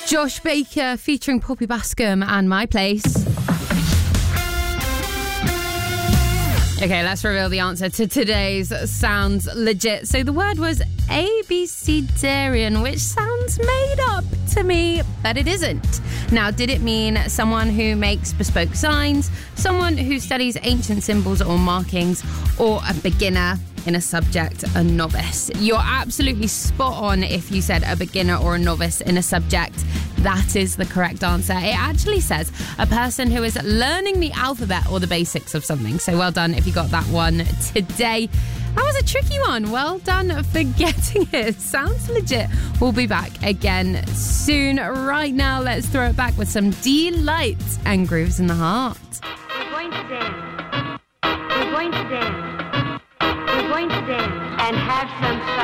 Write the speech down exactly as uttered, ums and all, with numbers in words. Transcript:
Josh Baker featuring Poppy Bascom and My Place. Okay, let's reveal the answer to today's Sounds Legit. So the word was abecedarian, which sounds made up to me, but it isn't. Now, did it mean someone who makes bespoke signs, someone who studies ancient symbols or markings, or a beginner in a subject, a novice? You're absolutely spot on if you said a beginner or a novice in a subject. That is the correct answer. It actually says a person who is learning the alphabet or the basics of something. So well done if you got that one today. That was a tricky one. Well done for getting it. Sounds Legit. We'll be back again soon. Right now, let's throw it back with some Delight and Grooves in the Heart. We're going to dance. We're going to dance. We're going to dance and have some fun.